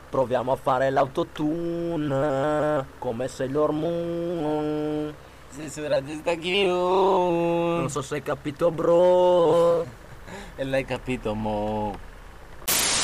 Proviamo a fare l'autotune come Sailor Moon. Censura questa Non chiun. so se hai capito, bro. E l'hai capito, mo.